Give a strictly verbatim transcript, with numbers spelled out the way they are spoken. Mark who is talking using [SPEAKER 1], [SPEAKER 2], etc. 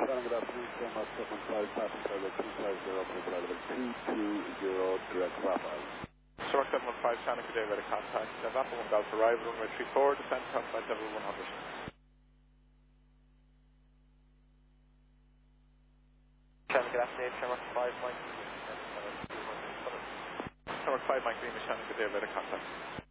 [SPEAKER 1] Shannon, good afternoon. Denmark seven five, passing cargo two five zero, please relevant two two zero, direct Papa.
[SPEAKER 2] Denmark seven one five, Shannon, good day, ready contact. November one Golf arrival, runway three four, descent top flight level one hundred. Shannon, good afternoon. Denmark five, Mike. Denmark five, Mike, Shannon, good day, ready contact.